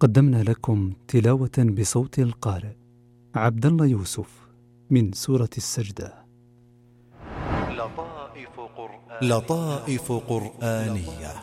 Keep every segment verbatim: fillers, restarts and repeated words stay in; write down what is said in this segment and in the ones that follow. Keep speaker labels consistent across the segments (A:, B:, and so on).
A: قدمنا لكم تلاوة بصوت القارئ عبد الله يوسف من سورة السجدة.
B: لطائف قرآنية,
C: لطائف قرآنية.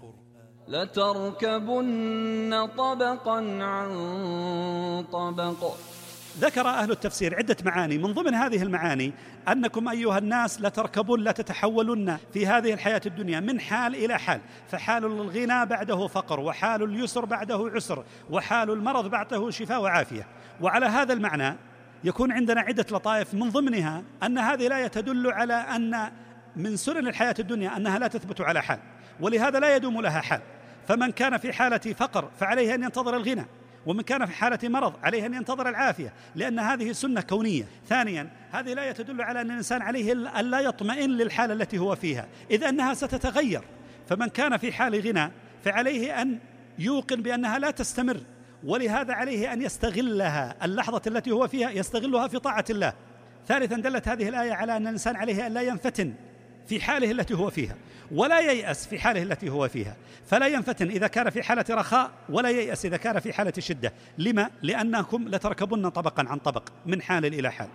D: لتركبن طبقا عن طبق.
E: ذكر أهل التفسير عدة معاني، من ضمن هذه المعاني أنكم أيها الناس لتركبون، لتتحولن في هذه الحياة الدنيا من حال إلى حال، فحال الغنى بعده فقر، وحال اليسر بعده عسر، وحال المرض بعده شفاء وعافية. وعلى هذا المعنى يكون عندنا عدة لطائف، من ضمنها أن هذه الآية تدل على أن من سنن الحياة الدنيا أنها لا تثبت على حال، ولهذا لا يدوم لها حال. فمن كان في حالة فقر فعليه أن ينتظر الغنى، ومن كان في حالة مرض عليه أن ينتظر العافية، لأن هذه سنة كونية. ثانيا، هذه الآية تدل على أن الإنسان عليه أن لا يطمئن للحالة التي هو فيها، إذ أنها ستتغير. فمن كان في حال غنى فعليه أن يوقن بأنها لا تستمر، ولهذا عليه أن يستغلها، اللحظة التي هو فيها يستغلها في طاعة الله. ثالثا، دلت هذه الآية على أن الإنسان عليه أن لا ينفتن في حاله التي هو فيها، ولا ييأس في حاله التي هو فيها، فلا ينفتن إذا كان في حالة رخاء، ولا ييأس إذا كان في حالة شدة. لما؟ لأنكم لتركبن طبقا عن طبق، من حال إلى حال.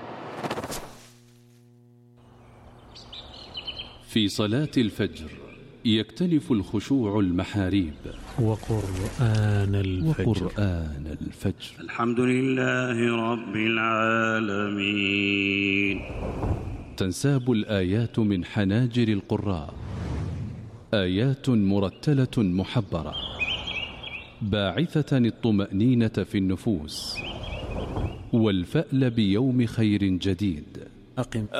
F: في صلاة الفجر يكتنف الخشوع المحاريب.
A: وقرآن الفجر,
F: وقرآن الفجر.
G: الحمد لله رب العالمين.
F: تنساب الآيات من حناجر القراء، آيات مرتلة محبرة باعثة الطمأنينة في النفوس والفأل بيوم خير جديد.
C: أقم